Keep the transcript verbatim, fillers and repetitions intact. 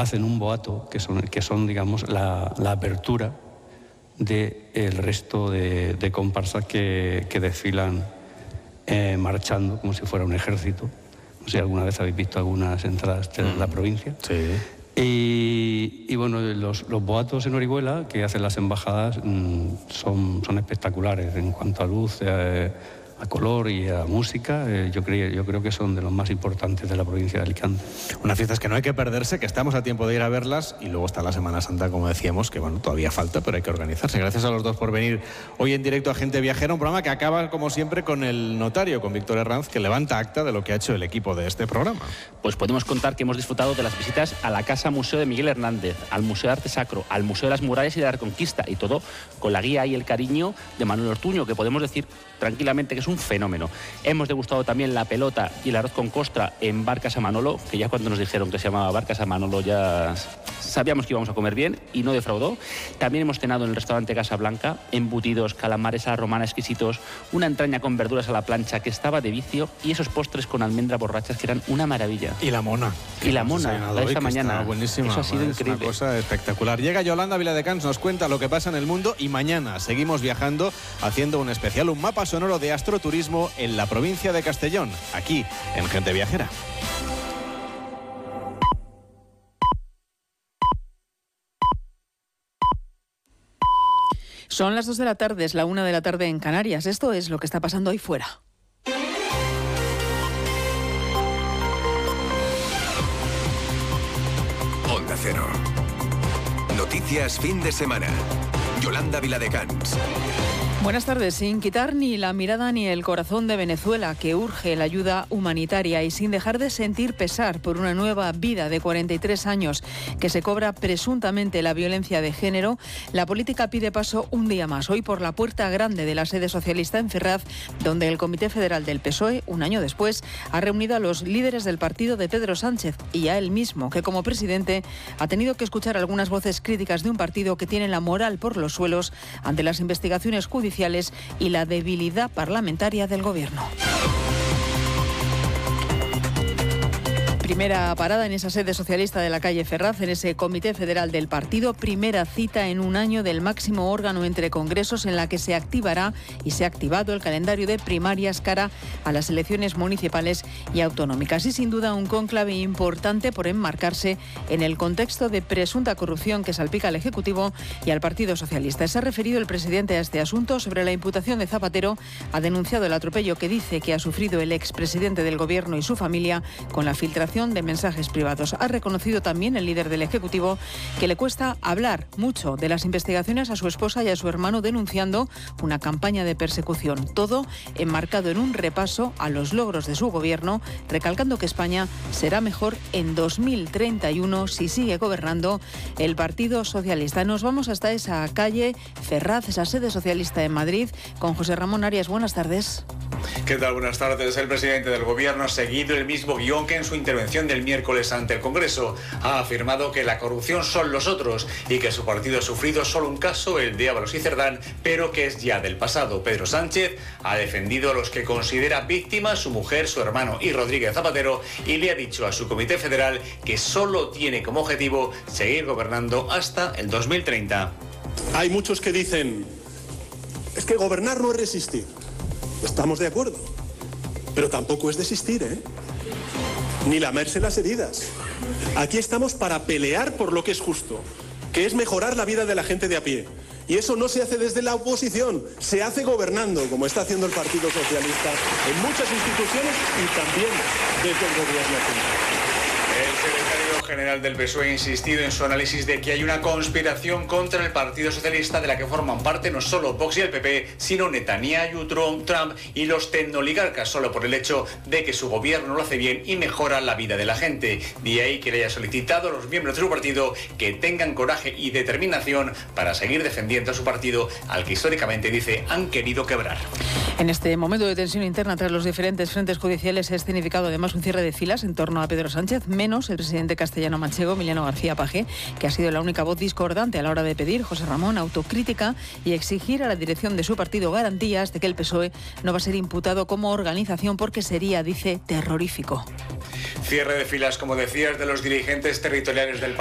hacen un boato, que son, que son digamos, la, la apertura del resto de, de comparsas que, que desfilan eh, marchando como si fuera un ejército. No sé si alguna vez habéis visto algunas entradas de la provincia. Sí. Y, y bueno, los, los boatos en Orihuela que hacen las embajadas mmm, son, son espectaculares en cuanto a luz, eh, a color y a música. Eh, yo, creo, yo creo que son de los más importantes de la provincia de Alicante. Unas fiestas que no hay que perderse, que estamos a tiempo de ir a verlas, y luego está la Semana Santa, como decíamos, que bueno, todavía falta, pero hay que organizarse. Gracias a los dos por venir hoy en directo a Gente Viajera, un programa que acaba, como siempre, con el notario, con Víctor Herranz, que levanta acta de lo que ha hecho el equipo de este programa. Pues podemos contar que hemos disfrutado de las visitas a la Casa Museo de Miguel Hernández, al Museo de Arte Sacro, al Museo de las Murallas y de la Reconquista, y todo con la guía y el cariño de Manuel Ortuño, que podemos decir tranquilamente que es un fenómeno. Hemos degustado también la pelota y el arroz con costra en Bar Casa Manolo, que ya cuando nos dijeron que se llamaba Bar Casa Manolo ya sabíamos que íbamos a comer bien, y no defraudó. También hemos cenado en el restaurante Casa Blanca, embutidos, calamares a la romana exquisitos, una entraña con verduras a la plancha que estaba de vicio, y esos postres con almendra borrachas que eran una maravilla. Y la mona. Y la mona, de esta mañana. Buenísima. Eso ha sido es increíble. Una cosa espectacular. Llega Yolanda Viladecans, nos cuenta lo que pasa en el mundo, y mañana seguimos viajando haciendo un especial, un mapa sonoro de astroturismo en la provincia de Castellón, aquí en Gente Viajera. Son las dos de la tarde, es la una de la tarde en Canarias. Esto es lo que está pasando ahí fuera. Onda Cero. Noticias fin de semana. Yolanda Viladecans. Buenas tardes. Sin quitar ni la mirada ni el corazón de Venezuela, que urge la ayuda humanitaria, y sin dejar de sentir pesar por una nueva vida de cuarenta y tres años que se cobra presuntamente la violencia de género, la política pide paso un día más, hoy por la puerta grande de la sede socialista en Ferraz, donde el Comité Federal del P S O E, un año después, ha reunido a los líderes del partido de Pedro Sánchez y a él mismo, que como presidente ha tenido que escuchar algunas voces críticas de un partido que tiene la moral por los suelos ante las investigaciones judiciales y la debilidad parlamentaria del Gobierno. Primera parada en esa sede socialista de la calle Ferraz, en ese Comité Federal del Partido. Primera cita en un año del máximo órgano entre congresos, en la que se activará y se ha activado el calendario de primarias cara a las elecciones municipales y autonómicas. Y sin duda un cónclave importante por enmarcarse en el contexto de presunta corrupción que salpica al Ejecutivo y al Partido Socialista. Se ha referido el presidente a este asunto. Sobre la imputación de Zapatero, ha denunciado el atropello que dice que ha sufrido el expresidente del Gobierno y su familia con la filtración de mensajes privados. Ha reconocido también el líder del Ejecutivo que le cuesta hablar mucho de las investigaciones a su esposa y a su hermano, denunciando una campaña de persecución. Todo enmarcado en un repaso a los logros de su gobierno, recalcando que España será mejor en dos mil treinta y uno si sigue gobernando el Partido Socialista. Nos vamos hasta esa calle Ferraz, esa sede socialista en Madrid, con José Ramón Arias. Buenas tardes. ¿Qué tal? Buenas tardes. El presidente del Gobierno ha seguido el mismo guión que en su intervención del miércoles ante el Congreso. Ha afirmado que la corrupción son los otros y que su partido ha sufrido solo un caso, el de Ábalos y Cerdán, pero que es ya del pasado. Pedro Sánchez ha defendido a los que considera víctimas, su mujer, su hermano y Rodríguez Zapatero, y le ha dicho a su Comité Federal que solo tiene como objetivo seguir gobernando hasta el dos mil treinta. Hay muchos que dicen, es que gobernar no es resistir. Estamos de acuerdo, pero tampoco es desistir, ¿eh? Ni lamerse las heridas. Aquí estamos para pelear por lo que es justo, que es mejorar la vida de la gente de a pie. Y eso no se hace desde la oposición, se hace gobernando, como está haciendo el Partido Socialista en muchas instituciones y también desde el Gobierno central. El secretario general del P S O E ha insistido en su análisis de que hay una conspiración contra el Partido Socialista de la que forman parte no solo Vox y el P P, sino Netanyahu, Trump y los tecnoligarcas, solo por el hecho de que su gobierno lo hace bien y mejora la vida de la gente. De ahí que le haya solicitado a los miembros de su partido que tengan coraje y determinación para seguir defendiendo a su partido, al que históricamente dice han querido quebrar. En este momento de tensión interna tras los diferentes frentes judiciales, se ha escenificado además un cierre de filas en torno a Pedro Sánchez, menos el presidente castellano manchego, Emiliano García Paje, que ha sido la única voz discordante a la hora de pedir, José Ramón, autocrítica y exigir a la dirección de su partido garantías de que el P S O E no va a ser imputado como organización porque sería, dice, terrorífico. Cierre de filas, como decías, de los dirigentes territoriales del